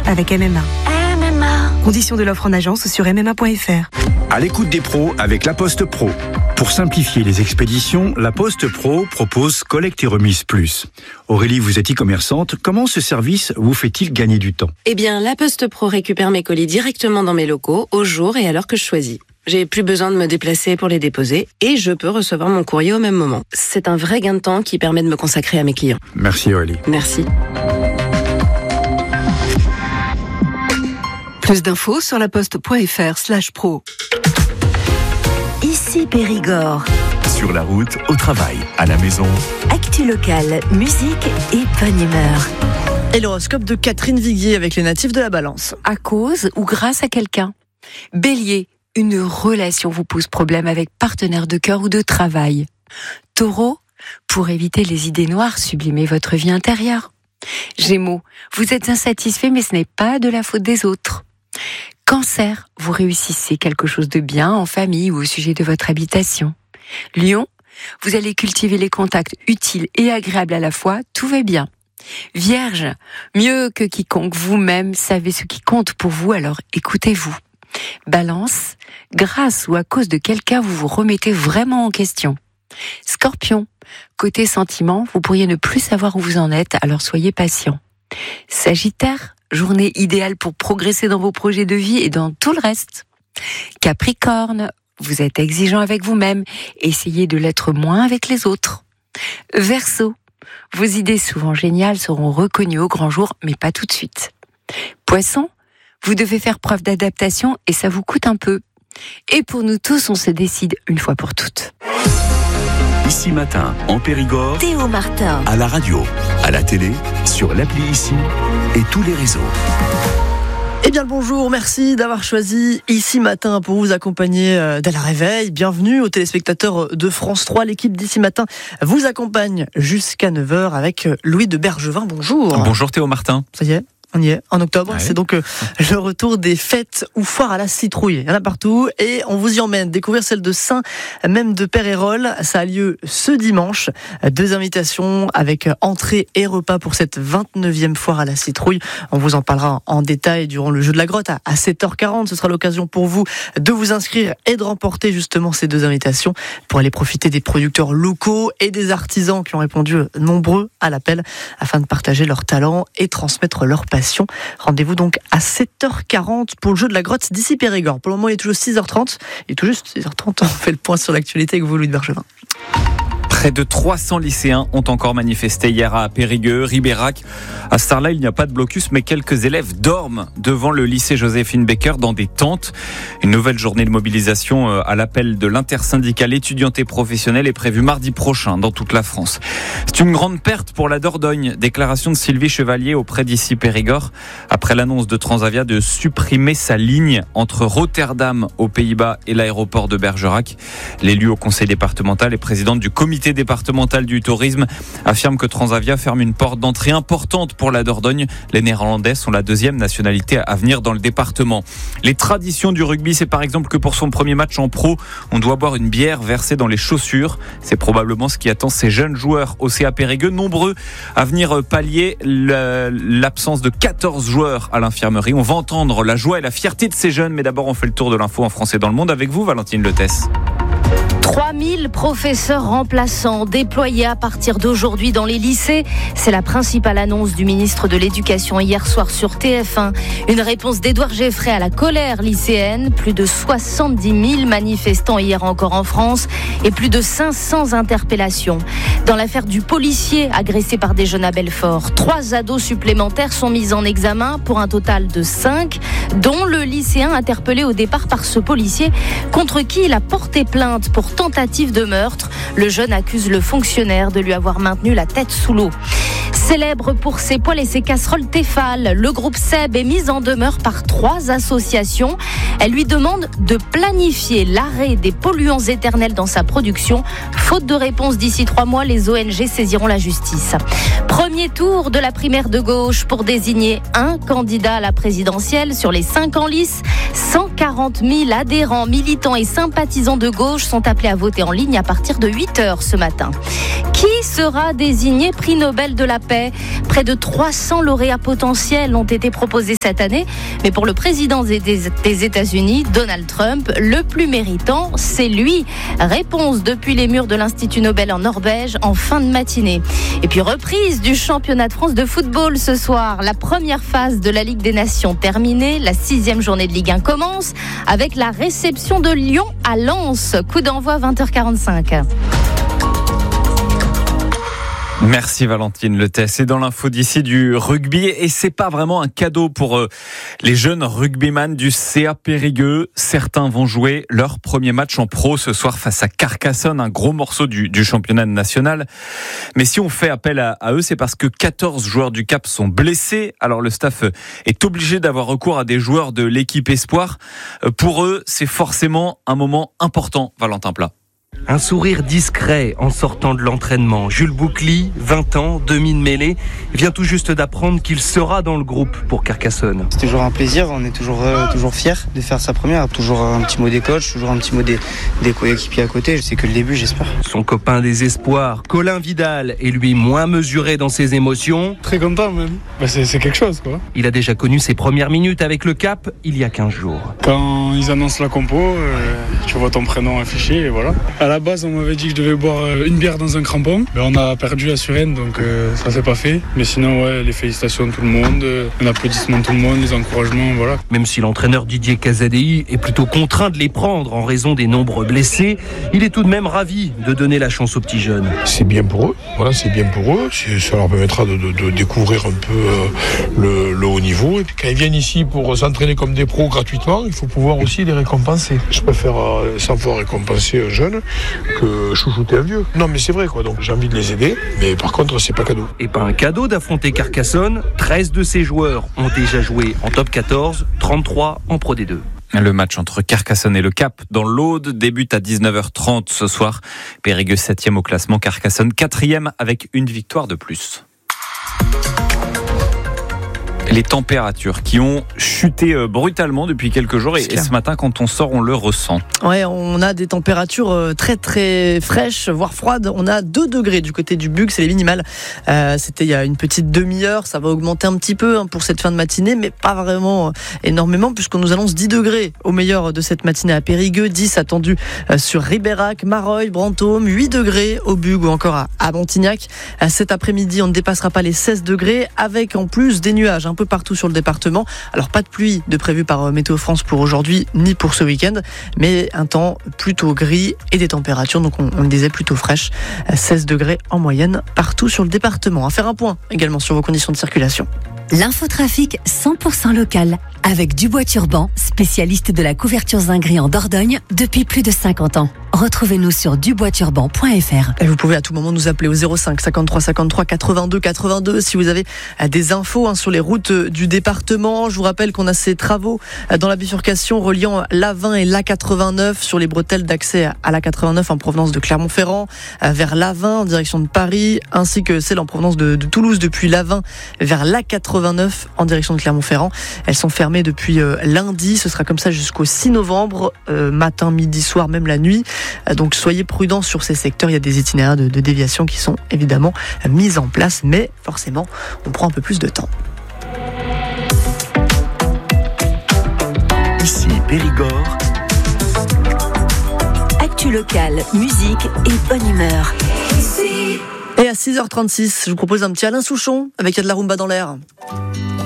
avec MMA. Conditions de l'offre en agence sur MMA.fr. À l'écoute des pros avec La Poste Pro. Pour simplifier les expéditions, La Poste Pro propose Collecte et Remise Plus. Aurélie, vous êtes e-commerçante. Comment ce service vous fait-il gagner du temps ? Eh bien, La Poste Pro récupère mes colis directement dans mes locaux, au jour et à l'heure que je choisis. J'ai plus besoin de me déplacer pour les déposer et je peux recevoir mon courrier au même moment. C'est un vrai gain de temps qui permet de me consacrer à mes clients. Merci Aurélie. Merci. Plus d'infos sur laposte.fr/pro. Ici Périgord. Sur la route, au travail, à la maison. Actu locale, musique et bonne humeur. Et l'horoscope de Catherine Viguier avec les natifs de la Balance. À cause ou grâce à quelqu'un. Bélier, une relation vous pose problème avec partenaire de cœur ou de travail. Taureau, pour éviter les idées noires, sublimez votre vie intérieure. Gémeaux, vous êtes insatisfait mais ce n'est pas de la faute des autres. Cancer, vous réussissez quelque chose de bien en famille ou au sujet de votre habitation. Lion, vous allez cultiver les contacts utiles et agréables à la fois, tout va bien. Vierge, mieux que quiconque, vous-même savez ce qui compte pour vous, alors écoutez-vous. Balance, grâce ou à cause de quelqu'un, vous vous remettez vraiment en question. Scorpion, côté sentiment, vous pourriez ne plus savoir où vous en êtes, alors soyez patient. Sagittaire, journée idéale pour progresser dans vos projets de vie et dans tout le reste. Capricorne, vous êtes exigeant avec vous-même, essayez de l'être moins avec les autres. Verseau, vos idées souvent géniales seront reconnues au grand jour, mais pas tout de suite. Poisson, vous devez faire preuve d'adaptation et ça vous coûte un peu. Et pour nous tous, on se décide une fois pour toutes. Ici Matin, en Périgord. Théo Martin. À la radio, à la télé, sur l'appli Ici et tous les réseaux. Eh bien le bonjour, merci d'avoir choisi Ici Matin pour vous accompagner dès le réveil. Bienvenue aux téléspectateurs de France 3. L'équipe d'Ici Matin vous accompagne jusqu'à 9h avec Louis de Bergevin. Bonjour. Bonjour Théo Martin. Ça y est, on y est, en octobre. Ouais. C'est donc le retour des fêtes ou foires à la citrouille. Il y en a partout et on vous y emmène découvrir celle de Saint, même de Pérérol. Ça a lieu ce dimanche. 2 invitations avec entrée et repas pour cette 29e foire à la citrouille. On vous en parlera en détail durant le jeu de la grotte à 7h40. Ce sera l'occasion pour vous de vous inscrire et de remporter justement ces 2 invitations pour aller profiter des producteurs locaux et des artisans qui ont répondu nombreux à l'appel afin de partager leurs talents et transmettre leur passion. Rendez-vous donc à 7h40 pour le jeu de la grotte d'ici Périgord. Pour le moment, il est toujours 6h30. Il est tout juste 6h30. On fait le point sur l'actualité avec vous, Louis de Bergevin. Près de 300 lycéens ont encore manifesté hier à Périgueux, Ribérac. À ce là il n'y a pas de blocus, mais quelques élèves dorment devant le lycée Joséphine Baker dans des tentes. Une nouvelle journée de mobilisation à l'appel de l'intersyndicale étudiante et professionnelle est prévue mardi prochain dans toute la France. C'est une grande perte pour la Dordogne. Déclaration de Sylvie Chevalier auprès d'Ici Périgord après l'annonce de Transavia de supprimer sa ligne entre Rotterdam aux Pays-Bas et l'aéroport de Bergerac. L'élu au conseil départemental et présidente du comité départemental du tourisme affirme que Transavia ferme une porte d'entrée importante pour la Dordogne. Les Néerlandais sont la 2e nationalité à venir dans le département. Les traditions du rugby, c'est par exemple que pour son premier match en pro, on doit boire une bière versée dans les chaussures. C'est probablement ce qui attend ces jeunes joueurs au CA Périgueux, nombreux à venir pallier l'absence de 14 joueurs à l'infirmerie. On va entendre la joie et la fierté de ces jeunes, mais d'abord on fait le tour de l'info en français dans le monde avec vous, Valentine Letès. 3000 professeurs remplaçants déployés à partir d'aujourd'hui dans les lycées. C'est la principale annonce du ministre de l'Éducation hier soir sur TF1. Une réponse d'Édouard Geffray à la colère lycéenne. Plus de 70 000 manifestants hier encore en France et plus de 500 interpellations. Dans l'affaire du policier agressé par des jeunes à Belfort, 3 ados supplémentaires sont mis en examen pour un total de 5, dont le lycéen interpellé au départ par ce policier contre qui il a porté plainte pour tentative de meurtre. Le jeune accuse le fonctionnaire de lui avoir maintenu la tête sous l'eau. Célèbre pour ses poêles et ses casseroles Tefal, le groupe Seb est mis en demeure par 3 associations. Elles lui demandent de planifier l'arrêt des polluants éternels dans sa production. Faute de réponse d'ici 3 mois, les ONG saisiront la justice. Premier tour de la primaire de gauche pour désigner un candidat à la présidentielle sur les 5 en lice. 140 000 adhérents, militants et sympathisants de gauche sont appelés à voter en ligne à partir de 8h ce matin. Qui sera désigné prix Nobel de la paix. Près de 300 lauréats potentiels ont été proposés cette année. Mais pour le président des États-Unis, Donald Trump, le plus méritant, c'est lui. Réponse depuis les murs de l'Institut Nobel en Norvège en fin de matinée. Et puis reprise du championnat de France de football ce soir. La première phase de la Ligue des Nations terminée. La 6e journée de Ligue 1 commence avec la réception de Lyon à Lens. Coup d'envoi 20h45. Merci Valentine Letès. C'est dans l'info d'ici du rugby et c'est pas vraiment un cadeau pour les jeunes rugbyman du CA Périgueux. Certains vont jouer leur premier match en pro ce soir face à Carcassonne, un gros morceau du championnat national. Mais si on fait appel à eux, c'est parce que 14 joueurs du CAP sont blessés. Alors le staff est obligé d'avoir recours à des joueurs de l'équipe Espoir. Pour eux, c'est forcément un moment important, Valentin Plat. Un sourire discret en sortant de l'entraînement. Jules Boucli, 20 ans, demi de mêlée, vient tout juste d'apprendre qu'il sera dans le groupe pour Carcassonne. C'est toujours un plaisir, on est toujours fiers de faire sa première. Toujours un petit mot des coachs, toujours un petit mot des coéquipiers à côté. C'est que le début, j'espère. Son copain des espoirs, Colin Vidal, est lui moins mesuré dans ses émotions. Très content même. C'est quelque chose quoi. Il a déjà connu ses premières minutes avec le CAP il y a 15 jours. Quand ils annoncent la compo, tu vois ton prénom affiché et voilà. À la base, on m'avait dit que je devais boire une bière dans un crampon. Mais on a perdu à Suresnes, donc ça s'est pas fait. Mais sinon, ouais, les félicitations de tout le monde, un applaudissement de tout le monde, les encouragements, voilà. Même si l'entraîneur Didier Casadei est plutôt contraint de les prendre en raison des nombreux blessés, il est tout de même ravi de donner la chance aux petits jeunes. C'est bien pour eux, voilà, c'est bien pour eux. Ça leur permettra de découvrir un peu le haut niveau. Et puis quand ils viennent ici pour s'entraîner comme des pros gratuitement, il faut pouvoir aussi les récompenser. Je préfère 100 fois récompenser un jeune que chouchouter un vieux. Non mais c'est vrai quoi, donc j'ai envie de les aider, mais par contre c'est pas cadeau. Et pas un cadeau d'affronter Carcassonne, 13 de ses joueurs ont déjà joué en top 14, 33 en Pro D2. Le match entre Carcassonne et le CAP dans l'Aude débute à 19h30 ce soir. Périgueux 7e au classement, Carcassonne 4e avec une victoire de plus. Les températures qui ont chuté brutalement depuis quelques jours et ce matin quand on sort on le ressent. Ouais, on a des températures très très fraîches, voire froides. On a 2 degrés du côté du Bug, c'est les minimales. C'était il y a une petite demi-heure, ça va augmenter un petit peu pour cette fin de matinée, mais pas vraiment énormément puisqu'on nous annonce 10 degrés au meilleur de cette matinée à Périgueux, 10 attendus sur Ribérac, Mareuil, Brantôme, 8 degrés au Bug ou encore à Montignac. Cet après-midi, on ne dépassera pas les 16 degrés avec en plus des nuages un peu partout sur le département. Alors pas de pluie de prévu par Météo France pour aujourd'hui ni pour ce week-end, mais un temps plutôt gris et des températures, donc on le disait, plutôt fraîches, 16 degrés en moyenne partout sur le département. À faire un point également sur vos conditions de circulation. L'infotrafic 100% local avec Dubois Turban, spécialiste de la couverture zinguerie en Dordogne depuis plus de 50 ans. Retrouvez-nous sur duboisturban.fr. Et vous pouvez à tout moment nous appeler au 05 53 53 82 82 si vous avez des infos sur les routes du département. Je vous rappelle qu'on a ces travaux dans la bifurcation reliant l'A20 et l'A89 sur les bretelles d'accès à l'A89 en provenance de Clermont-Ferrand vers l'A20 en direction de Paris, ainsi que celle en provenance de Toulouse depuis l'A20 vers l'A89 en direction de Clermont-Ferrand. Elles sont fermées depuis lundi. Ce sera comme ça jusqu'au 6 novembre, matin, midi, soir, même la nuit. Donc soyez prudents sur ces secteurs. Il y a des itinéraires de déviation qui sont évidemment mis en place, mais forcément, on prend un peu plus de temps. Ici Périgord. Actu locale, musique et bonne humeur. Et à 6h36, je vous propose un petit Alain Souchon avec Il y a de la rumba dans l'air.